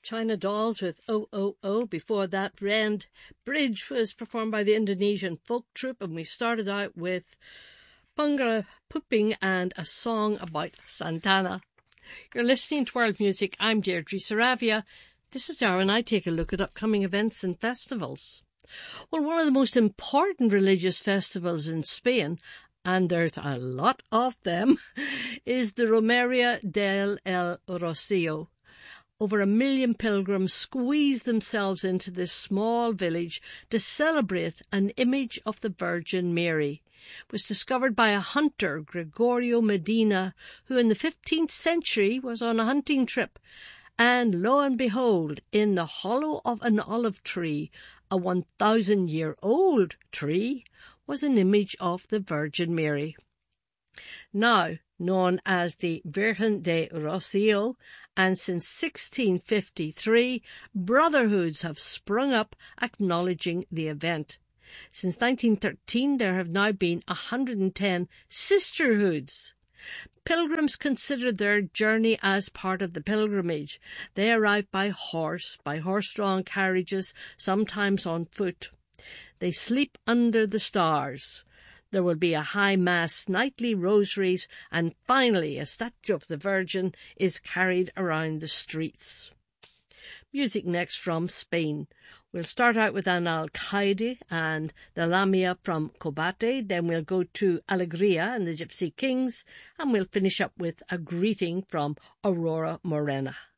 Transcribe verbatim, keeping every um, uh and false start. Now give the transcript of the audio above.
China Dolls with Oh Oh Oh. Before that, Rend Bridge was performed by the Indonesian folk troupe, and we started out with Punga Puping and a song about Santana. You're listening to World Music. I'm Deirdre Saravia. This is Darwin. I take a look at upcoming events and festivals. Well, one of the most important religious festivals in Spain, and there's a lot of them, is the Romeria del El Rocío. Over a million pilgrims squeeze themselves into this small village to celebrate an image of the Virgin Mary. It was discovered by a hunter, Gregorio Medina, who in the fifteenth century was on a hunting trip. And lo and behold, in the hollow of an olive tree, a one thousand year old tree, was an image of the Virgin Mary. Now known as the Virgen de Rocío, and since sixteen fifty-three, brotherhoods have sprung up acknowledging the event. Since nineteen thirteen, there have now been one hundred ten sisterhoods. Pilgrims consider their journey as part of the pilgrimage. They arrive by horse, by horse-drawn carriages, sometimes on foot. They sleep under the stars. There will be a high mass, nightly rosaries, and finally a statue of the Virgin is carried around the streets. Music next from Spain. We'll start out with an Alcaide and the Lamia from Cobate, then we'll go to Alegría and the Gypsy Kings, and we'll finish up with a greeting from Aurora Morena.